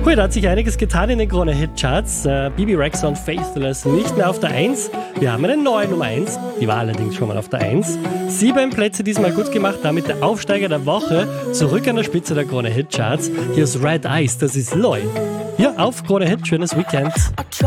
Heute hat sich einiges getan in den Krone-Hit-Charts. Bibi Rexa und Faithless nicht mehr auf der 1. Wir haben eine neue Nummer 1. Die war allerdings schon mal auf der 1. 7 Plätze diesmal gut gemacht, damit der Aufsteiger der Woche zurück an der Spitze der Krone-Hit-Charts. Hier ist Red Eyes, das ist Loy. Hier auf Krone-Hit, schönes Weekend.